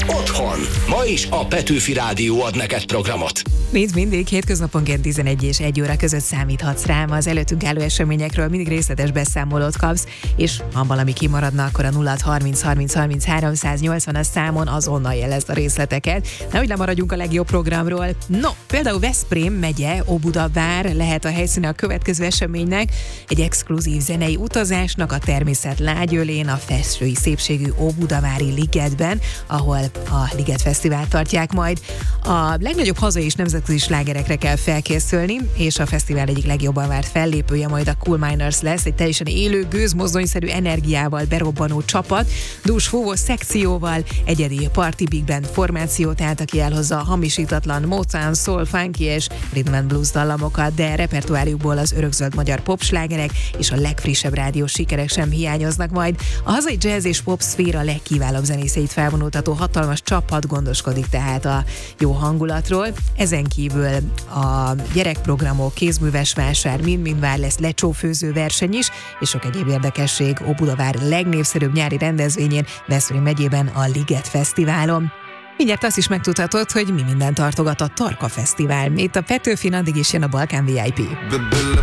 Otthon. Ma is a Petőfi Rádió ad neked programot. Mint mindig, hétköznaponként 11 és 1 óra között számíthatsz rám. Az előttünk álló eseményekről mindig részletes beszámolót kapsz, és ha valami kimaradna, akkor a 0630 30 30 380 számon azonnal jelezd a részleteket. Nehogy lemaradjunk a legjobb programról. No, például Veszprém megye, Óbudavár lehet a helyszíne a következő eseménynek, egy exkluzív zenei utazásnak a természet lágyölén, a festői szépségű Óbudavári ligetben, ahol a Liget Fesztivált tartják majd. A legnagyobb hazai és nemzetközi slágerekre kell felkészülni, és a fesztivál egyik legjobban várt fellépője majd a Cool Miners lesz, egy teljesen élő, gőzmozdonyszerű energiával berobbanó csapat, dús fúvós szekcióval, egyedi party big band formációt állt, aki elhozza a hamisítatlan Motown, soul, funky és rhythm and blues dallamokat, de repertoárjukból az örökzöld magyar popslágerek és a legfrissebb rádiós sikerek sem hiányoznak majd. A hazai jazz és pop szféra legkiválóbb zenészeit felvonultató hatalmas csapat gondoskodik tehát a jó hangulatról. Ezen kívül a gyerekprogramok, kézműves vásár, mind-mind vár, lesz lecsófőző verseny is, és sok egyéb érdekesség Óbudavár legnépszerűbb nyári rendezvényén, Veszprém megyében a Liget Fesztiválon. Mindjárt azt is megtudhatod, hogy mi minden tartogat a Tarka Fesztivál. Itt a Petőfin, addig is jön a Balkán VIP.